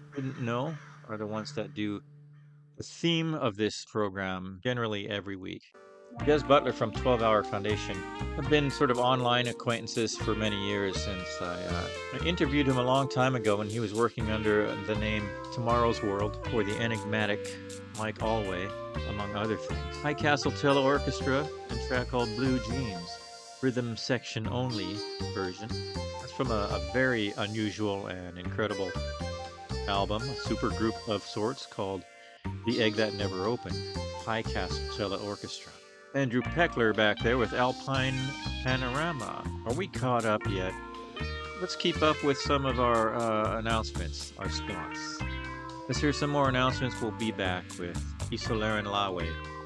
Wouldn't know are the ones that do the theme of this program generally every week. Des Butler from 12 Hour Foundation have been sort of online acquaintances for many years since I interviewed him a long time ago when he was working under the name Tomorrow's World for the enigmatic Mike Allway, among other things. High Castle Tele Orchestra, a track called Blue Jeans, rhythm section only version. That's from a very unusual and incredible album, a super group of sorts called The Egg That Never Opened, High Castle Cello Orchestra. Andrew Peckler back there with Alpine Panorama. Are we caught up yet? Let's keep up with some of our announcements, our spots. Let's hear some more announcements. We'll be back with Isolaren Lawe.